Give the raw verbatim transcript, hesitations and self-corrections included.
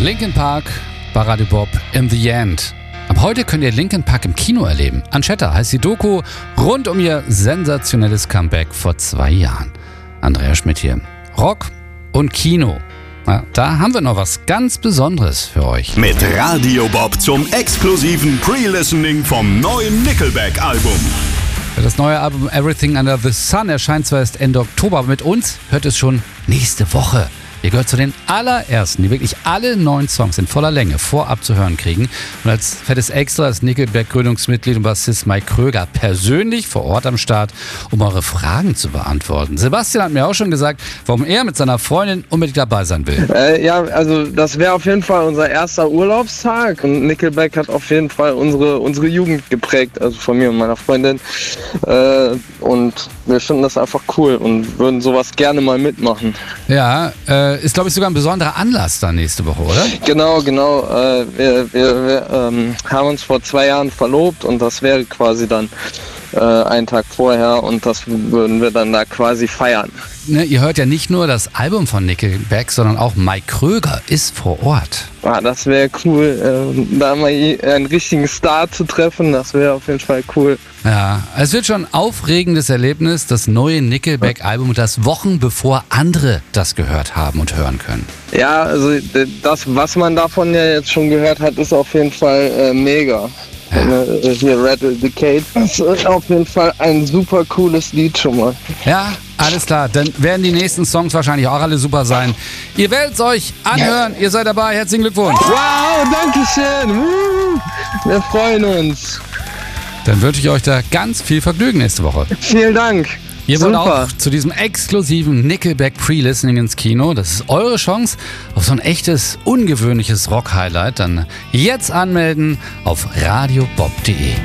Linkin Park bei Radio Bob in the End. Ab heute könnt ihr Linkin Park im Kino erleben. Ancheta heißt die Doku rund um ihr sensationelles Comeback vor zwei Jahren. Andrea Schmidt hier. Rock und Kino. Na, da haben wir noch was ganz Besonderes für euch. Mit Radio Bob zum exklusiven Pre-Listening vom neuen Nickelback-Album. Das neue Album Everything Under the Sun erscheint zwar erst Ende Oktober, aber mit uns hört es schon nächste Woche. Ihr gehört zu den allerersten, die wirklich alle neun Songs in voller Länge vorab zu hören kriegen. Und als fettes Extra ist Nickelback-Gründungsmitglied und Bassist Mike Kröger persönlich vor Ort am Start, um eure Fragen zu beantworten. Sebastian hat mir auch schon gesagt, warum er mit seiner Freundin unbedingt dabei sein will. Äh, ja, also das wäre auf jeden Fall unser erster Urlaubstag. Und Nickelback hat auf jeden Fall unsere, unsere Jugend geprägt, also von mir und meiner Freundin. Äh, und wir finden das einfach cool und würden sowas gerne mal mitmachen. Ja, äh, ist, glaube ich, sogar ein besonderer Anlass dann nächste Woche, oder? Genau, genau. Äh, wir wir, wir ähm, haben uns vor zwei Jahren verlobt und das wäre quasi dann äh, einen Tag vorher und das würden wir dann da quasi feiern. Ne, ihr hört ja nicht nur das Album von Nickelback, sondern auch Mike Kröger ist vor Ort. Ah, das wäre cool, äh, da mal einen richtigen Star zu treffen, das wäre auf jeden Fall cool. Ja, es wird schon ein aufregendes Erlebnis, das neue Nickelback-Album und das Wochen bevor andere das gehört haben und hören können. Ja, also das, was man davon ja jetzt schon gehört hat, ist auf jeden Fall äh, mega. Ja. Hier Rattle Decade. Das ist auf jeden Fall ein super cooles Lied schon mal. Ja, alles klar. Dann werden die nächsten Songs wahrscheinlich auch alle super sein. Ihr werdet es euch anhören. Ihr seid dabei. Herzlichen Glückwunsch. Wow, danke schön. Wir freuen uns. Dann wünsche ich euch da ganz viel Vergnügen nächste Woche. Vielen Dank. Ihr wollt auch zu diesem exklusiven Nickelback Pre-Listening ins Kino. Das ist eure Chance auf so ein echtes, ungewöhnliches Rock-Highlight. Dann jetzt anmelden auf radiobob punkt de.